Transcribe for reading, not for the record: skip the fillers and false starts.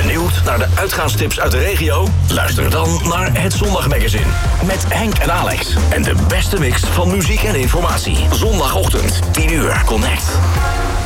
Benieuwd naar de uitgaanstips uit de regio? Luister dan naar Het Zondagmagazine. Met Henk en Alex. En de beste mix van muziek en informatie. Zondagochtend, 10 uur. Connect.